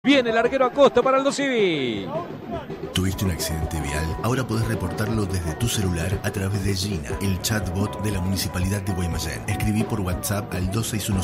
Viene el arquero Acosta para Aldo Civi. ¿Tuviste un accidente vial? Ahora podés reportarlo desde tu celular a través de Gina, el chatbot de la Municipalidad de Guaymallén. Escribí por WhatsApp al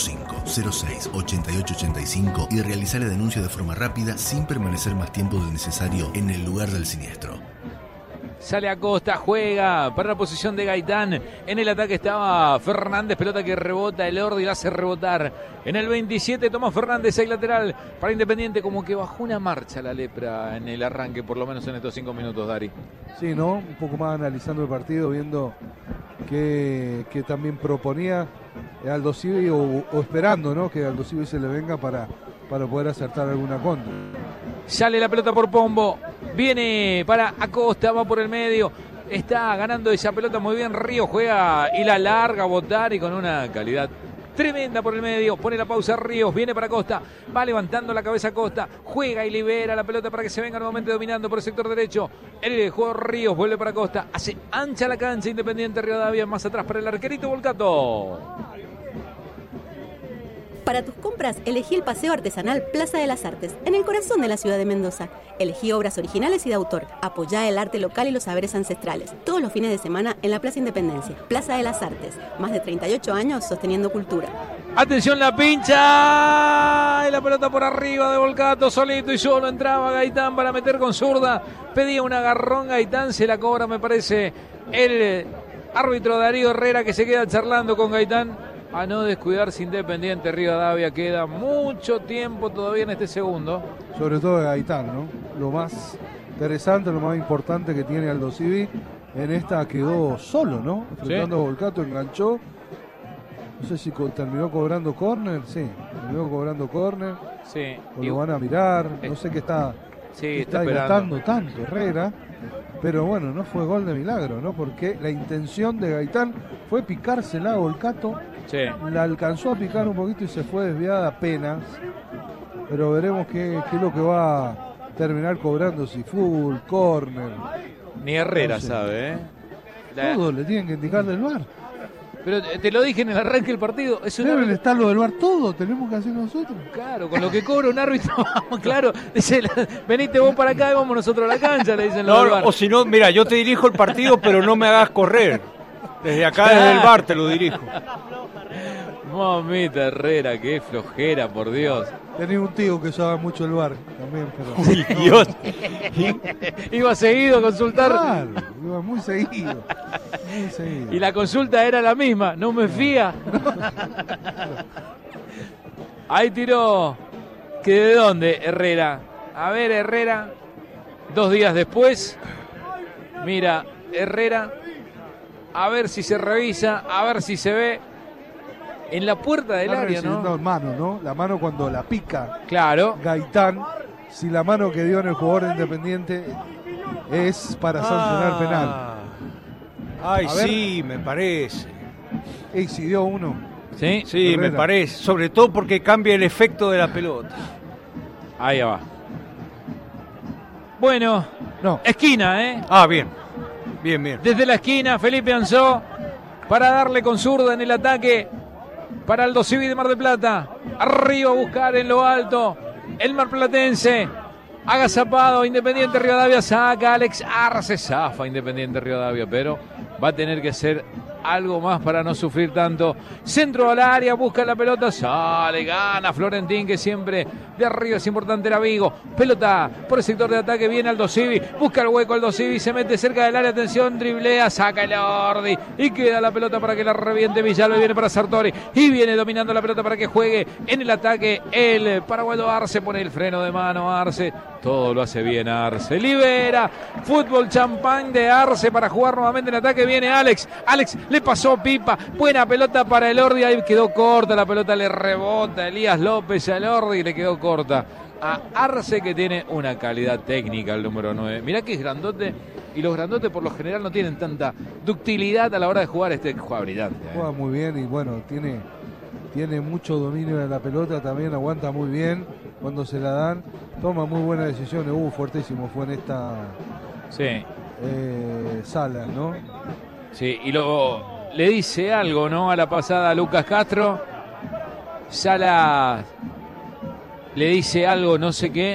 2615-06-8885 y realizá la denuncia de forma rápida sin permanecer más tiempo del necesario en el lugar del siniestro. Sale Acosta, juega para la posición de Gaitán. En el ataque estaba Fernández, pelota que rebota, el Ordi la hace rebotar. En el 27 Tomás Fernández, ahí lateral para Independiente, como que bajó una marcha la lepra en el arranque, por lo menos en estos 5 minutos, Dari. Sí, ¿no? Un poco más analizando el partido, viendo que también proponía Aldo Civi o esperando, ¿no? Que Aldo Civi se le venga para poder acertar alguna contra. Sale la pelota por Pombo, viene para Acosta, va por el medio, está ganando esa pelota muy bien. Ríos juega y la larga a botar y con una calidad tremenda por el medio, pone la pausa Ríos, viene para Acosta, va levantando la cabeza Acosta, juega y libera la pelota para que se venga nuevamente dominando por el sector derecho. El jugador Ríos vuelve para Acosta, hace ancha la cancha Independiente Rivadavia, más atrás para el arquerito Volcato. Para tus compras, elegí el Paseo Artesanal Plaza de las Artes, en el corazón de la ciudad de Mendoza. Elegí obras originales y de autor. Apoyá el arte local y los saberes ancestrales. Todos los fines de semana en la Plaza Independencia. Plaza de las Artes. Más de 38 años sosteniendo cultura. Atención, la pincha. Y la pelota por arriba de Volcato, solito y solo entraba Gaitán para meter con zurda. Pedía un agarrón Gaitán, se la cobra, me parece, el árbitro Darío Herrera, que se queda charlando con Gaitán. A no descuidarse Independiente Rivadavia, queda mucho tiempo todavía en este segundo. Sobre todo de Gaitán, ¿no? Lo más interesante, lo más importante que tiene Aldo Civi, en esta quedó solo, ¿no? Enfrentando a Volcato, enganchó. No sé si terminó cobrando córner, sí, terminó cobrando córner. Sí. O lo van a mirar, no sé qué está, está gastando tanto Herrera. Pero bueno, no fue gol de milagro, ¿no? Porque la intención de Gaitán fue picársela a Volcato. Sí. La alcanzó a picar un poquito y se fue desviada apenas. Pero veremos qué es lo que va a terminar cobrando, si full, córner. Ni Herrera no sé. sabe, ¿eh? Todo le tienen que indicar del VAR. Pero te lo dije en el arranque del partido. Deben estar lo del VAR, todo tenemos que hacer nosotros. Claro, con lo que cobra un árbitro, vamos, claro. Dice, venite vos para acá y vamos nosotros a la cancha, le dicen los del VAR. O si no, mira, yo te dirijo el partido, pero no me hagas correr. Desde acá, desde el VAR te lo dirijo. Mamita Herrera, qué flojera, por Dios. Tenía un tío que usaba mucho el VAR también, pero... Uy, Dios. Iba seguido a consultar. Claro, iba muy seguido. Muy seguido. Y la consulta era la misma, no me fía. Ahí tiró. ¿Que de dónde, Herrera? A ver, Herrera. 2 días después. Mira, Herrera. A ver si se revisa, a ver si se ve. En la puerta del área, ¿no? Mano, ¿no? La mano cuando la pica. Claro. Gaitán, si la mano que dio en el jugador de Independiente es para sancionar penal. Ay, sí, me parece. Y si dio uno. Sí, sí, Herrera. Me parece. Sobre todo porque cambia el efecto de la pelota. Ahí va. Bueno, no. Esquina, ¿eh? Ah, bien. Bien, bien. Desde la esquina, Felipe Ansó para darle con zurda en el ataque para Aldo Civi de Mar del Plata. Arriba a buscar en lo alto el marplatense. Agazapado, Independiente Rivadavia, saca Alex Arce, zafa Independiente Rivadavia, pero va a tener que hacer algo más para no sufrir tanto. Centro al área, busca la pelota, sale, gana Florentín, que siempre de arriba es importante, era Vigo. Pelota por el sector de ataque, viene Aldo Civi, busca el hueco Aldo Civi, se mete cerca del área, atención, driblea, saca el Ordi y queda la pelota para que la reviente Villalba, y viene para Sartori y viene dominando la pelota para que juegue en el ataque el paraguayo Arce, pone el freno de mano Arce, todo lo hace bien Arce, libera, fútbol champán de Arce para jugar nuevamente en ataque, viene Alex le pasó Pipa, buena pelota para el Ordi, ahí quedó corta, la pelota le rebota Elías López al Ordi y le quedó corta a Arce, que tiene una calidad técnica el número 9. Mirá que es grandote, y los grandotes por lo general no tienen tanta ductilidad a la hora de jugar, juega brillante. Juega muy bien y bueno, tiene mucho dominio de la pelota, también aguanta muy bien cuando se la dan, toma muy buenas decisiones, fuertísimo fue en esta sala, ¿no? Sí, y le dice algo, ¿no? A la pasada a Lucas Castro. Salas le dice algo, no sé qué,